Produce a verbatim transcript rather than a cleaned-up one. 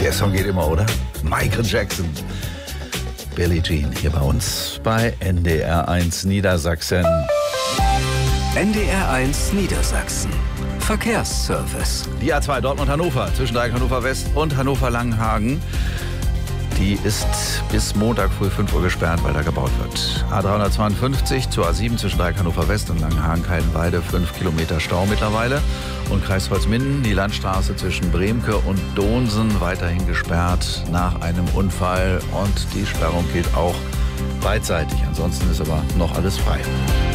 Der Song geht immer, oder? Michael Jackson. Billie Jean hier bei uns bei N D R eins Niedersachsen. N D R eins Niedersachsen. Verkehrsservice. Die A zwei Dortmund-Hannover zwischen Dreieck Hannover West und Hannover-Langenhagen. Die ist bis Montag früh fünf Uhr gesperrt, weil da gebaut wird. A dreihundertzweiundfünfzig zur A sieben zwischen Dreieck Hannover West und Langenhagen-Keilenweide. fünf Kilometer Stau mittlerweile. Und Kreis Holzminden, die Landstraße zwischen Bremke und Donsen weiterhin gesperrt nach einem Unfall. Und die Sperrung gilt auch beidseitig. Ansonsten ist aber noch alles frei.